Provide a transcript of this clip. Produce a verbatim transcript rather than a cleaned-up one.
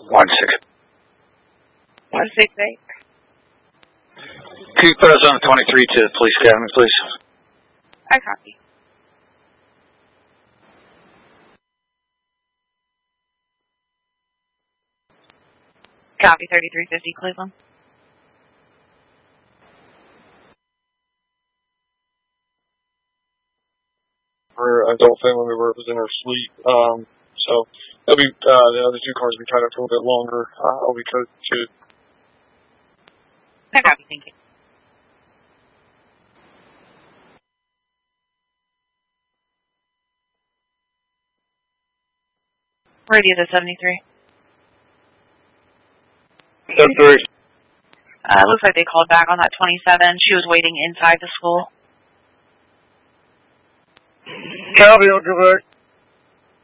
One six. One six eight. Could you put us on the twenty-three to the police academy, please? I copy. Copy thirty-three fifty, Cleveland. For adult family member was in her sleep. Um, so that'll be uh, the other two cars will be tied up for a little bit longer. Uh, I'll be code two. I copy, thank you. Radio to seventy-three. seventy-three. Uh, looks like they called back on that twenty-seven. She was waiting inside the school. Copy, I'll go back.